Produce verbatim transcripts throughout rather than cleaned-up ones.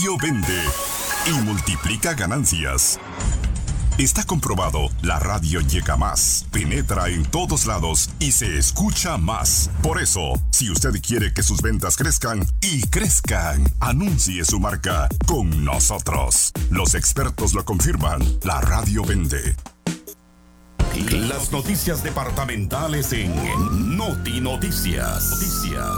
Radio vende y multiplica ganancias. Está comprobado, la radio llega más, penetra en todos lados y se escucha más. Por eso, si usted quiere que sus ventas crezcan y crezcan, anuncie su marca con nosotros. Los expertos lo confirman, la radio vende. Las noticias departamentales en Noti Noticias. Noticias.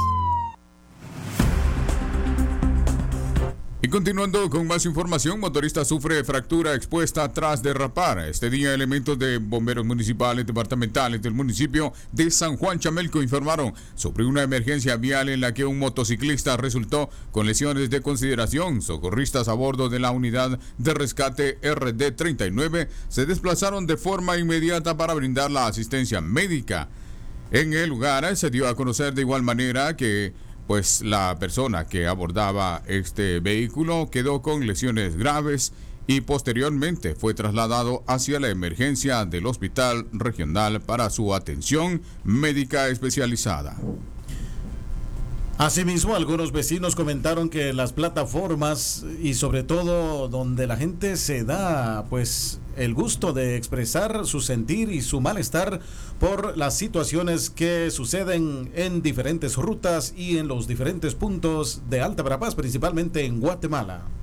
Y continuando con más información, motorista sufre fractura expuesta tras derrapar. Este día, elementos de bomberos municipales departamentales del municipio de San Juan Chamelco informaron sobre una emergencia vial en la que un motociclista resultó con lesiones de consideración. Socorristas a bordo de la unidad de rescate R D treinta y nueve se desplazaron de forma inmediata para brindar la asistencia médica. En el lugar se dio a conocer de igual manera que pues la persona que abordaba este vehículo quedó con lesiones graves y posteriormente fue trasladado hacia la emergencia del Hospital Regional para su atención médica especializada. Asimismo, algunos vecinos comentaron que las plataformas y sobre todo donde la gente se da pues el gusto de expresar su sentir y su malestar por las situaciones que suceden en diferentes rutas y en los diferentes puntos de Alta Verapaz, principalmente en Guatemala.